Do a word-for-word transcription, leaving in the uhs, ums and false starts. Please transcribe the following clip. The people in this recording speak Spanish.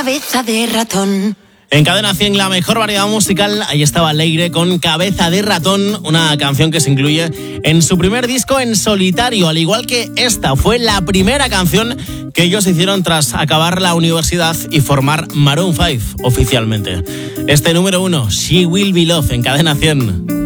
Cabeza de ratón. En Cadena cien, la mejor variedad musical, ahí estaba Leire con Cabeza de ratón, una canción que se incluye en su primer disco en solitario, al igual que esta fue la primera canción que ellos hicieron tras acabar la universidad y formar Maroon cinco oficialmente. Este número uno, She Will Be Love, en Cadena cien.